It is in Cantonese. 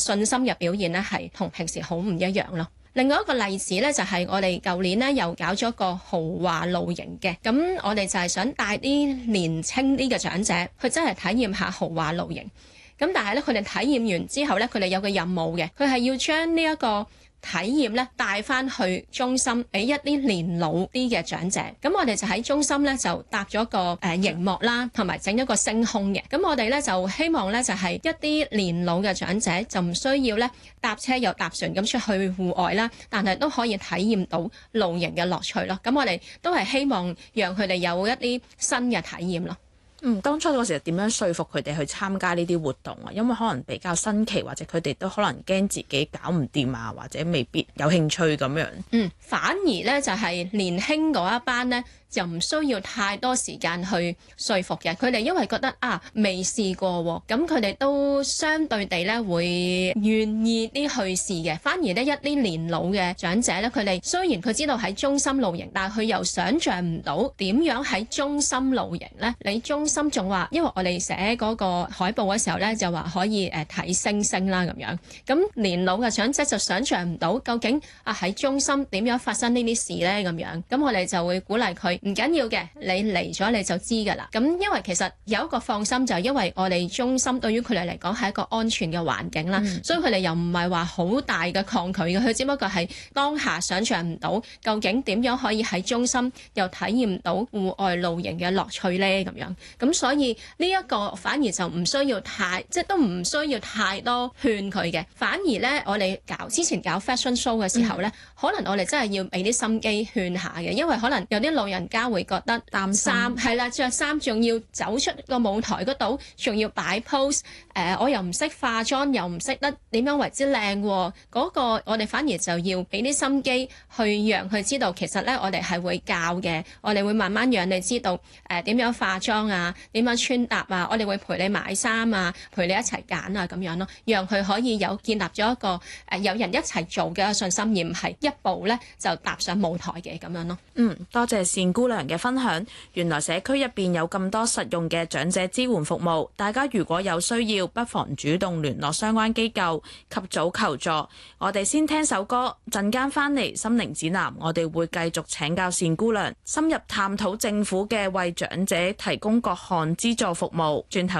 信心嘅表現咧係同平時好唔一樣咯。另外一個例子咧，就係我哋舊年咧又搞咗個豪華露營嘅，咁我哋就係想帶啲年輕啲嘅長者去真係體驗下豪華露營。咁但係咧，佢哋體驗完之後咧，佢哋有個任務嘅，佢係要將呢一個體驗咧帶翻去中心俾一啲年老啲嘅長者。咁我哋就喺中心咧就搭咗個熒幕啦，同埋整咗個星空嘅。咁我哋咧就希望咧就係一啲年老嘅長者就唔需要咧搭車又搭船咁出去戶外啦，但係都可以體驗到露營嘅樂趣咯。咁我哋都係希望讓佢哋有一啲新嘅體驗咯。 當初嗰時點樣說服佢哋去參加呢啲活動啊？因為可能比較新奇，或者佢哋都可能驚自己搞唔掂啊，或者未必有興趣咁樣。 反而咧就係年輕嗰一班咧，就唔需要太多時間去說服嘅。佢哋因為覺得未試過，咁佢哋都相對地咧會願意啲去試嘅。反而咧一啲年老嘅長者咧，佢哋雖然佢知道喺中心露營，但係佢又想像唔到點樣喺中心露營咧。你中心仲話，因為我哋寫嗰個海報嘅時候咧，就話可以睇星星啦咁樣。咁年老嘅長者就想像唔到究竟喺中心點樣發生呢啲事咧咁樣。咁我哋就會鼓勵佢。唔緊要嘅，你嚟咗你就知㗎啦。咁因為其實有一個放心，就係因為我哋中心對於佢哋嚟講係一個安全嘅環境啦，所以佢哋又唔係話好大嘅抗拒嘅，佢只不過係當下想像唔到究竟點樣可以喺中心又體驗到戶外露營嘅樂趣呢咁樣。咁所以呢一個反而就唔需要都唔需要太多勸佢嘅。反而呢，我哋之前搞 fashion show 嘅時候呢，可能我哋真係要俾啲心機勸下嘅，因為可能有啲老人家會覺得擔心，係啦，着衫仲要走出個舞台嗰度，仲要擺 pose，我又唔識化妝，又唔識得點樣為之靚喎。嗰個我哋反而就要俾啲心機去讓佢知道，其實咧我哋係會教嘅，我哋會慢慢讓你知道點樣化妝啊，點樣穿搭啊，我哋會陪你買衫啊，陪你一齊揀啊咁樣咯，讓佢可以有建立咗一個有人一齊做嘅信心，而唔係一步咧就踏上舞台嘅咁樣咯。 多謝善姑娘嘅分享。原來社區入邊有咁多實用嘅長者支援服務，大家如果有需要，不妨主動聯絡相關機構及早求助。我哋先聽首歌，陣間翻嚟心靈指南，我哋會繼續請教善姑娘，深入探討政府嘅為長者提供各項資助服務。轉頭